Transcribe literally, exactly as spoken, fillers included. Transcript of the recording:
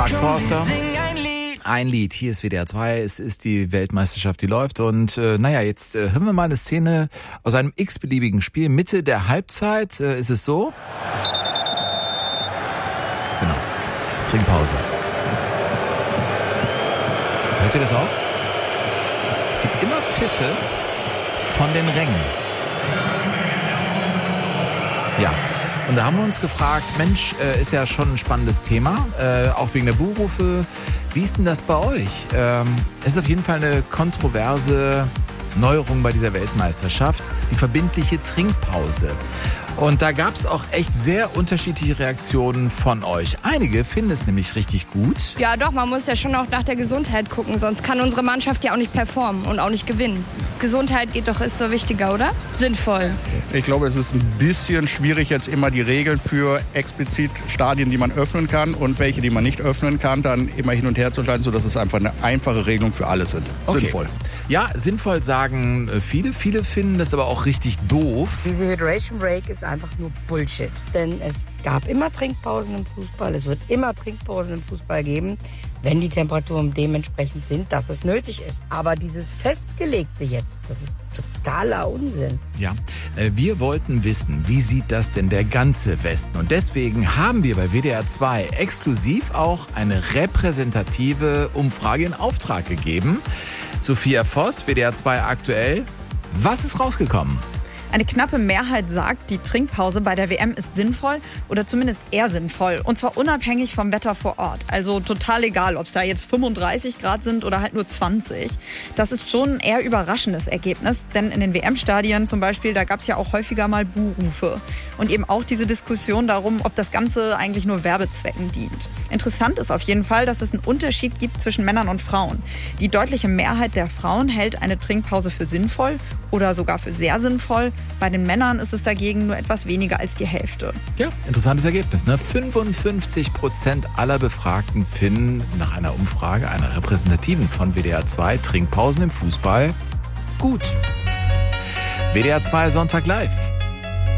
Mark Forster. Ein Lied, hier ist W D R zwei, es ist die Weltmeisterschaft, die läuft und äh, naja, jetzt äh, hören wir mal eine Szene aus einem x-beliebigen Spiel. Mitte der Halbzeit äh, ist es so. Genau, Trinkpause. Hört ihr das auch? Es gibt immer Pfiffe von den Rängen. Ja. Und da haben wir uns gefragt, Mensch, äh, ist ja schon ein spannendes Thema, äh, auch wegen der Buhrufe. Wie ist denn das bei euch? Ähm, es ist auf jeden Fall eine kontroverse Neuerung bei dieser Weltmeisterschaft, die verbindliche Trinkpause. Und da gab es auch echt sehr unterschiedliche Reaktionen von euch. Einige finden es nämlich richtig gut. Ja doch, man muss ja schon auch nach der Gesundheit gucken, sonst kann unsere Mannschaft ja auch nicht performen und auch nicht gewinnen. Gesundheit geht doch, ist so wichtiger, oder? Sinnvoll. Ich glaube, es ist ein bisschen schwierig, jetzt immer die Regeln für explizit Stadien, die man öffnen kann und welche, die man nicht öffnen kann, dann immer hin und her zu entscheiden, sodass es einfach eine einfache Regelung für alle sind. Okay. Sinnvoll. Ja, sinnvoll sagen viele. Viele finden das aber auch richtig doof. Diese Hydration Break ist einfach nur Bullshit. Denn es gab immer Trinkpausen im Fußball. Es wird immer Trinkpausen im Fußball geben, wenn die Temperaturen dementsprechend sind, dass es nötig ist. Aber dieses Festgelegte jetzt, das ist totaler Unsinn. Ja, wir wollten wissen, wie sieht das denn der ganze Westen? Und deswegen haben wir bei W D R zwei exklusiv auch eine repräsentative Umfrage in Auftrag gegeben. Sophia Voss, W D R zwei aktuell. Was ist rausgekommen? Eine knappe Mehrheit sagt, die Trinkpause bei der W M ist sinnvoll oder zumindest eher sinnvoll. Und zwar unabhängig vom Wetter vor Ort. Also total egal, ob es da jetzt fünfunddreißig Grad sind oder halt nur zwanzig. Das ist schon ein eher überraschendes Ergebnis. Denn in den W M-Stadien zum Beispiel, da gab es ja auch häufiger mal Buhrufe. Und eben auch diese Diskussion darum, ob das Ganze eigentlich nur Werbezwecken dient. Interessant ist auf jeden Fall, dass es einen Unterschied gibt zwischen Männern und Frauen. Die deutliche Mehrheit der Frauen hält eine Trinkpause für sinnvoll oder sogar für sehr sinnvoll. Bei den Männern ist es dagegen nur etwas weniger als die Hälfte. Ja, interessantes Ergebnis, ne? fünfundfünfzig Prozent aller Befragten finden nach einer Umfrage, einer repräsentativen von W D R zwei, Trinkpausen im Fußball gut. W D R zwei Sonntag live.